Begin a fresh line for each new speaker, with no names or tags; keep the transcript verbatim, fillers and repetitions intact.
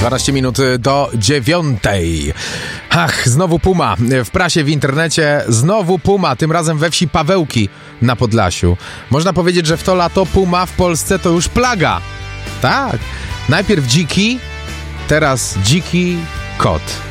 dwanaście minut do dziewiątej. Ach, znowu puma. W prasie, w internecie znowu puma, tym razem we wsi Pawełki na Podlasiu. Można powiedzieć, że w to lato puma w Polsce to już plaga. Tak. Najpierw dziki, teraz dziki kot.